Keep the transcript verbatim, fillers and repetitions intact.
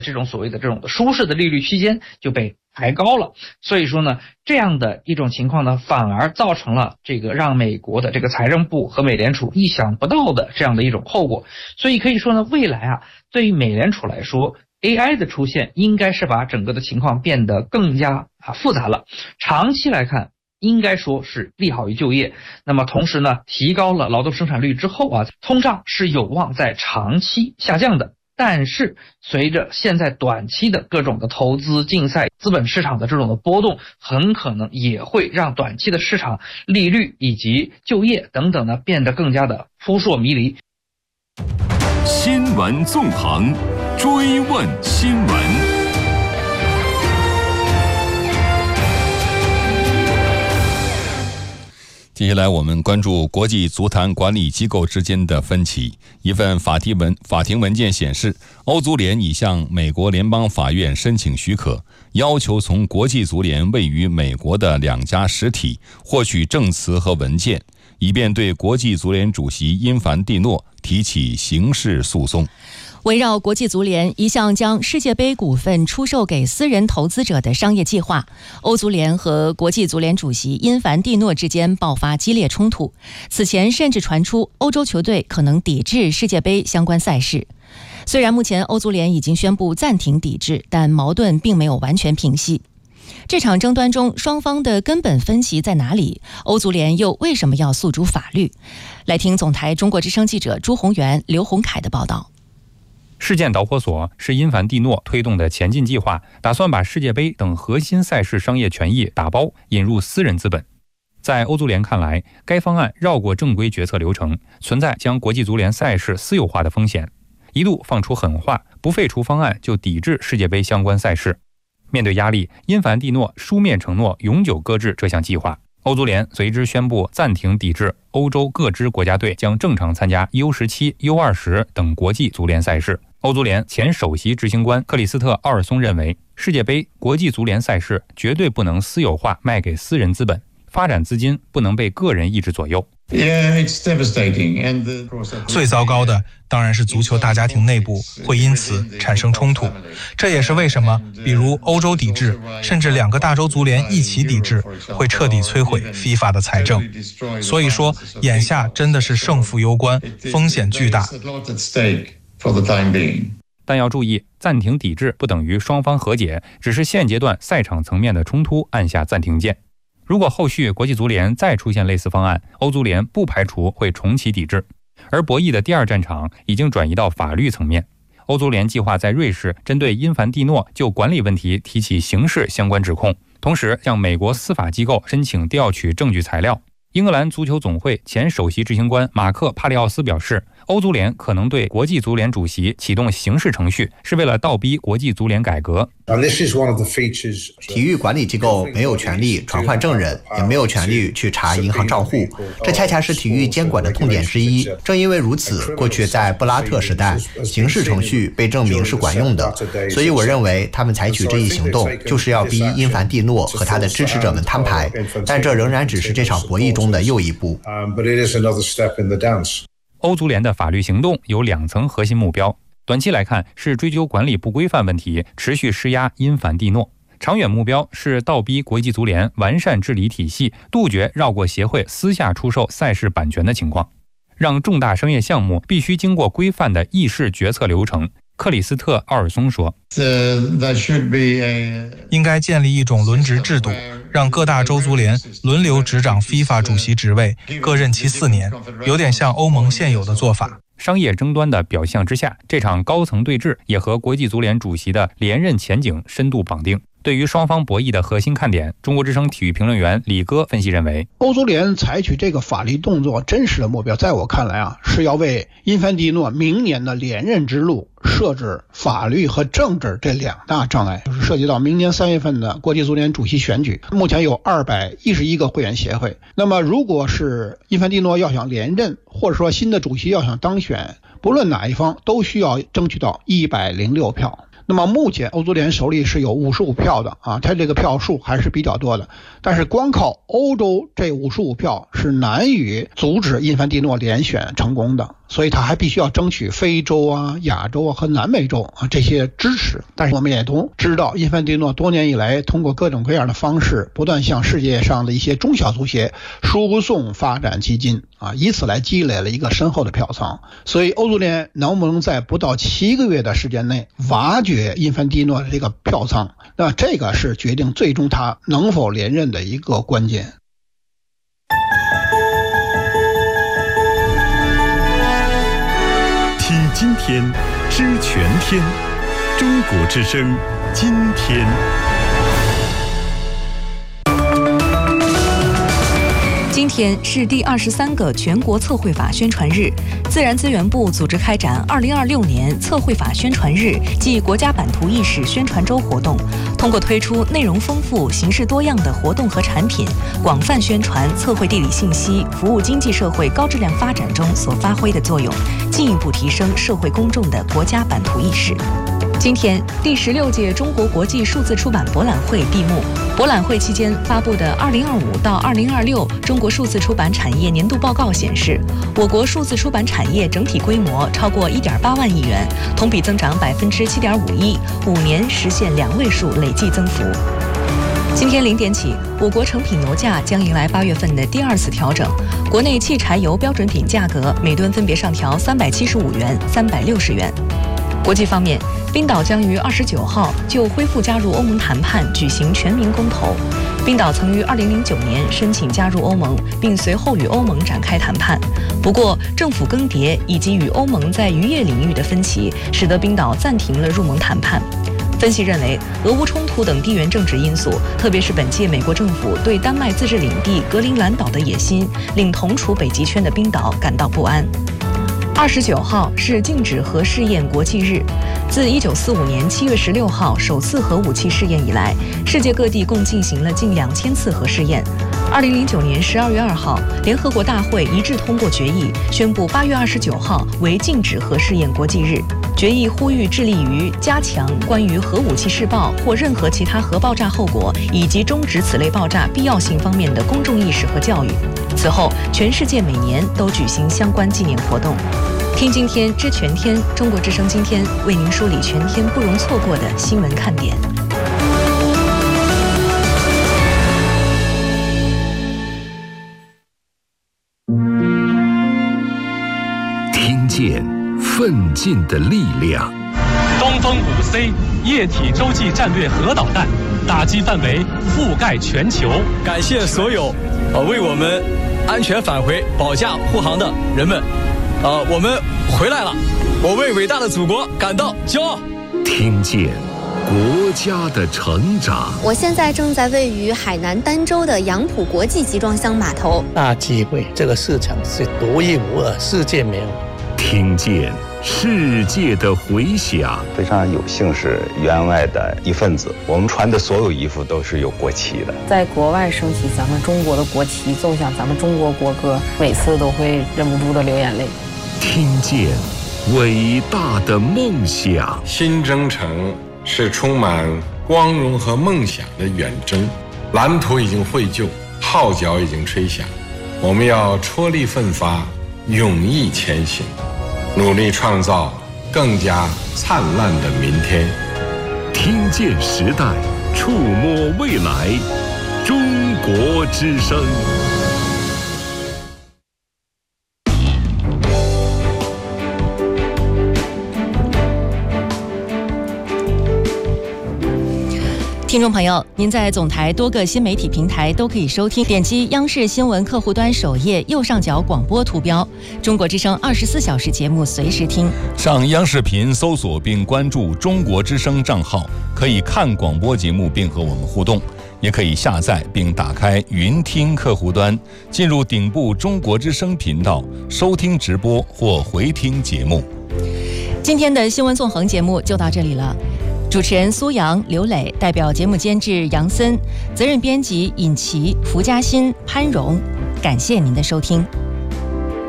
这种所谓的这种舒适的利率区间就被抬高了。所以说呢，这样的一种情况呢，反而造成了这个让美国的这个财政部和美联储意想不到的这样的一种后果。所以可以说呢，未来啊，对于美联储来说， A I 的出现应该是把整个的情况变得更加啊复杂了。长期来看，应该说是利好于就业。那么同时呢，提高了劳动生产率之后啊，通胀是有望在长期下降的。但是随着现在短期的各种的投资竞赛、资本市场的这种的波动，很可能也会让短期的市场利率以及就业等等呢变得更加的扑朔迷离。 新闻纵横，追问新闻。接下来我们关注国际足坛管理机构之间的分歧。一份法庭文法庭文件显示，欧足联已向美国联邦法院申请许可，要求从国际足联位于美国的两家实体获取证词和文件，以便对国际足联主席因凡蒂诺提起刑事诉讼。 围绕国际足联一项将世界杯股份出售给私人投资者的商业计划，欧足联和国际足联主席因凡蒂诺之间爆发激烈冲突。此前甚至传出欧洲球队可能抵制世界杯相关赛事。虽然目前欧足联已经宣布暂停抵制，但矛盾并没有完全平息。这场争端中，双方的根本分歧在哪里？欧足联又为什么要诉诸法律？来听总台中国之声记者朱宏元、刘宏凯的报道。 事件导火索是因凡蒂诺推动的前进计划，打算把世界杯等核心赛事商业权益打包引入私人资本。在欧足联看来，该方案绕过正规决策流程，存在将国际足联赛事私有化的风险，一度放出狠话，不废除方案就抵制世界杯相关赛事。面对压力，因凡蒂诺书面承诺永久搁置这项计划。欧足联随之宣布暂停抵制欧洲各支国家队将正常参加 U 十七、U 二十 等国际足联赛事。欧足联前首席执行官克里斯特·奥尔松认为，世界杯、国际足联赛事绝对不能私有化卖给私人资本，发展资金不能被个人意志左右。 最糟糕的当然是足球大家庭内部会因此产生冲突，这也是为什么比如欧洲抵制，甚至两个大洲足联一起抵制，会彻底摧毁 FIFA 的财政。所以说，眼下真的是胜负攸关，风险巨大。 但要注意，暂停抵制不等于双方和解，只是现阶段赛场层面的冲突按下暂停键。如果后续国际足联再出现类似方案，欧足联不排除会重启抵制。而博弈的第二战场已经转移到法律层面，欧足联计划在瑞士针对因凡蒂诺就管理问题提起刑事相关指控，同时向美国司法机构申请调取证据材料。英格兰足球总会前首席执行官马克·帕利奥斯表示，欧足联可能对国际足联主席启动刑事程序，是为了倒逼国际足联改革。 体育管理机构没有权利传唤证人，也没有权利去查银行账户，这恰恰是体育监管的痛点之一。正因为如此，过去在布拉特时代，刑事程序被证明是管用的，所以我认为他们采取这一行动，就是要逼因凡蒂诺和他的支持者们摊牌，但这仍然只是这场博弈中的又一步。 欧足联的法律行动有两层核心目标，短期来看是追究管理不规范问题，持续施压因凡蒂诺；长远目标是倒逼国际足联完善治理体系，杜绝绕过协会私下出售赛事版权的情况，让重大商业项目必须经过规范的议事决策流程。克里斯特·奥尔松说， 应该建立一种轮值制度，让各大洲足联轮流执掌 FIFA 主席职位，各任期四年，有点像欧盟现有的做法。 商业争端的表象之下，这场高层对峙也和国际足联主席的连任前景深度绑定。对于双方博弈的核心看点，中国之声体育评论员李哥分析认为， 欧足联采取这个法律动作真实的目标，在我看来啊，是要为因凡蒂诺明年的连任之路设置法律和政治这两大障碍，就是涉及到明年三月份的国际足联主席选举。目前有二百一十一个会员协会，那么如果是因凡蒂诺要想连任，或者说新的主席要想当选，不论哪一方都需要争取到一百零六票。那么目前欧足联手里是有五十五票的啊，它这个票数还是比较多的，但是光靠欧洲这五十五票是难以阻止因凡蒂诺连选成功的。 所以他还必须要争取非洲啊、亚洲啊和南美洲啊这些支持。但是我们也都知道，因凡蒂诺多年以来通过各种各样的方式，不断向世界上的一些中小足协输送发展基金啊，以此来积累了一个深厚的票仓。所以欧足联能不能在不到七个月的时间内挖掘因凡蒂诺的这个票仓，那这个是决定最终他能否连任的一个关键。 听今天，知全天，中国之声，今天。 今天是第二十三个全国测绘法宣传日，自然资源部组织开展二零二六年测绘法宣传日暨国家版图意识宣传周活动，通过推出内容丰富、形式多样的活动和产品，广泛宣传测绘地理信息服务经济社会高质量发展中所发挥的作用，进一步提升社会公众的国家版图意识。今天，第十六届中国国际数字出版博览会闭幕。博览会期间发布的二零二五到二零二六中国数字出版产业年度报告显示，我国数字出版产业整体规模超过一点八万亿元，同比增长百分之七点五一，五年实现两位数累计增幅。今天零点起，我国成品油价将迎来八月份的第二次调整，国内汽柴油标准品价格每吨分别上调三百七十五元、三百六十元。国际方面，冰岛将于二十九号就恢复加入欧盟谈判举行全民公投。冰岛曾于二零零九年申请加入欧盟，并随后与欧盟展开谈判。不过，政府更迭以及与欧盟在渔业领域的分歧，使得冰岛暂停了入盟谈判。分析认为，俄乌冲突等地缘政治因素，特别是本届美国政府对丹麦自治领地格陵兰岛的野心，令同处北极圈的冰岛感到不安。二十九号是禁止核试验国际日。自一九四五年七月十六号首次核武器试验以来，世界各地共进行了近两千次核试验。二零零九年十二月二号，联合国大会一致通过决议，宣布八月二十九号为禁止核试验国际日。决议呼吁致力于加强关于核武器试爆或任何其他核爆炸后果以及终止此类爆炸必要性方面的公众意识和教育。此后，全世界每年都举行相关纪念活动。听今天知全天，中国之声今天为您梳理全天不容错过的新闻看点。 听见奋进的力量。 东风五 C 液体洲际战略核导弹打击范围覆盖全球。 感谢所有呃为我们安全返回保驾护航的人们。呃，我们回来了，我为伟大的祖国感到骄傲。 听见国家的成长。 我现在正在位于海南儋州的杨浦国际集装箱码头。 大机会，这个市场是独一无二，世界没有。 听见世界的回响。 非常有幸是员外的一份子，我们穿的所有衣服都是有国旗的。 在国外升起咱们中国的国旗，奏响咱们中国国歌，每次都会忍不住的流眼泪。 听见伟大的梦想。 新征程是充满光荣和梦想的远征，蓝图已经绘就，号角已经吹响，我们要踔厉奋发，勇毅前行，努力创造更加灿烂的明天。 听见时代，触摸未来，中国之声。 听众朋友，您在总台多个新媒体平台都可以收听，点击央视新闻客户端首页右上角广播图标，中国之声二十四小时节目随时听。 上央视频搜索并关注中国之声账号，可以看广播节目并和我们互动，也可以下载并打开云听客户端，进入顶部中国之声频道收听直播或回听节目。 今天的新闻纵横节目就到这里了。主持人苏阳、刘磊，代表节目监制杨森，责任编辑尹琪、福嘉欣、潘荣，感谢您的收听。